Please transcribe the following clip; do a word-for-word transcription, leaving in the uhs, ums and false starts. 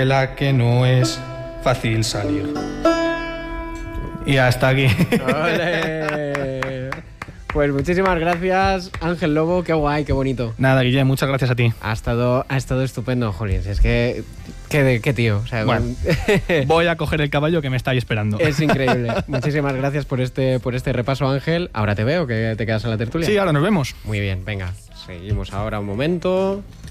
de la que no es fácil salir. Y hasta aquí. ¡Olé! Pues muchísimas gracias, Ángel Lobo, qué guay, qué bonito. Nada, Guillem, muchas gracias a ti. Ha estado, ha estado estupendo, Jolín, es que... Qué, qué tío. O sea, bueno, voy a coger el caballo que me está ahí esperando. Es increíble. Muchísimas gracias por este, por este repaso, Ángel. Ahora te veo, que te quedas en la tertulia. Sí, ahora nos vemos. Muy bien, venga, seguimos ahora un momento.